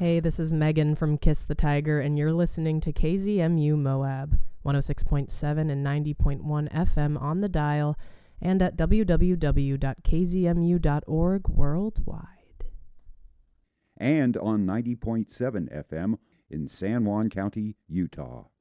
Hey, this is Megan from Kiss the Tiger, and you're listening to KZMU Moab, 106.7 and 90.1 FM on the dial, and at www.kzmu.org worldwide. And on 90.7 FM in San Juan County, Utah.